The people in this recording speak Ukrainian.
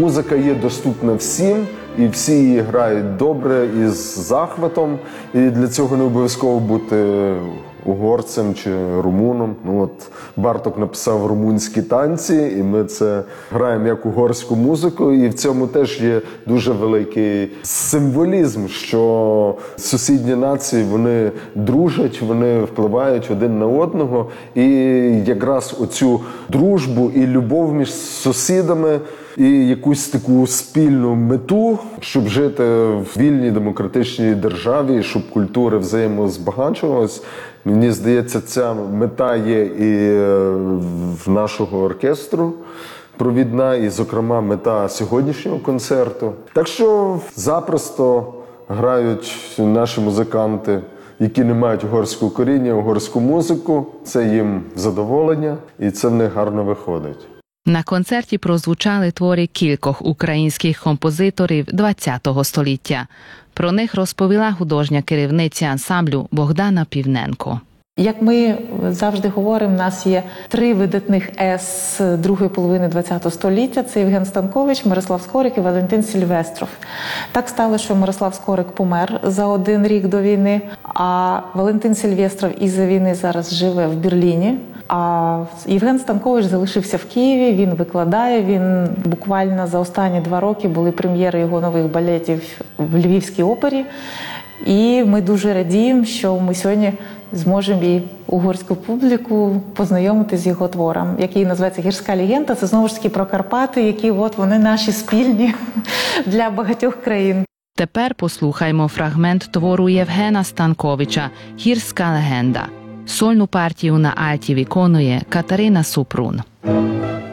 музика є доступна всім, і всі її грають добре і з захватом. І для цього не обов'язково бути угорцем чи румуном. Барток написав румунські танці, і ми це граємо як угорську музику. І в цьому теж є дуже великий символізм, що сусідні нації, вони дружать, вони впливають один на одного. І якраз оцю дружбу і любов між сусідами, і якусь таку спільну мету, щоб жити в вільній демократичній державі, щоб культури взаємозбагачувалась. Мені здається, ця мета є і в нашого оркестру провідна, і, зокрема, мета сьогоднішнього концерту. Так що запросто грають наші музиканти, які не мають угорського коріння, угорську музику. Це їм задоволення, і це в них гарно виходить. На концерті прозвучали твори кількох українських композиторів ХХ століття. Про них розповіла художня керівниця ансамблю Богдана Півненко. Як ми завжди говоримо, в нас є 3 видатних ес другої половини ХХ століття. Це Євген Станкович, Мирослав Скорик і Валентин Сільвестров. Так стало, що Мирослав Скорик помер за 1 рік до війни, а Валентин Сільвестров із-за війни зараз живе в Берліні. А Євген Станкович залишився в Києві, він викладає, він буквально за останні 2 роки були прем'єри його нових балетів в Львівській опері. І ми дуже радіємо, що ми сьогодні зможемо і угорську публіку познайомити з його твором, який називається «Гірська легенда». Це знову ж таки про Карпати, які вони наші спільні для багатьох країн. Тепер послухаймо фрагмент твору Євгена Станковича «Гірська легенда». Сольну партію на альті виконує Катерина Супрун.